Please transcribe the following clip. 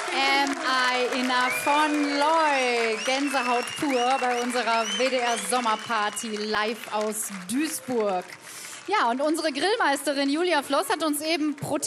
Am I Enough von Loy. Gänsehaut pur bei unserer WDR Sommerparty live aus Duisburg. Ja, und unsere Grillmeisterin Julia Floss hat uns eben